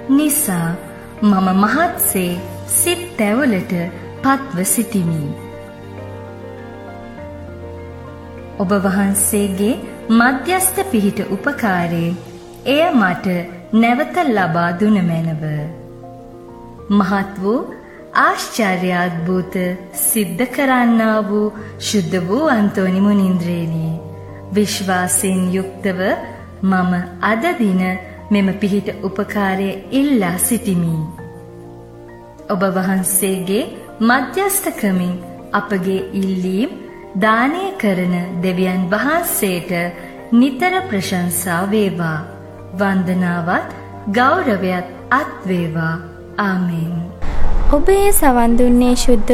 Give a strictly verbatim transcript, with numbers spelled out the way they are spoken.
නිසා මම මහත්සේ සිත් තැවලට පත්ව සිටිමි. ඔබ වහන්සේගේ මධ්‍යස්ථ පිහිට උපකාරයෙන් එය මට නැවත ලබා දුන මැනව. මහත් වූ ආශ්චර්යාද්භූත සිද්ධ කරන්නා වූ ශුද්ධ වූ අන්තෝනි මුනින්ද්‍රේනි, විශ්වාසයෙන් යුක්තව මම අද දින මෙම පිහිට උපකාරය ඉල්ලා සිටිමි. ඔබ වහන්සේගේ මධ්‍යස්ථකමින් අපගේ ඉල්ලීම් දානය කරන දෙවියන් වහන්සේට නිතර ප්‍රශංසා වේවා. වන්දනාවත් ගෞරවයත් අත් වේවා. ආමේන්. ඔබ ඒ සවන් දුන්නේ ශුද්ධ